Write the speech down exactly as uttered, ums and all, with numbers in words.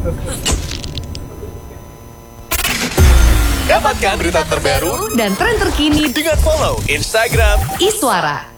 Dapatkan berita terbaru dan tren terkini dengan follow Instagram Iswara.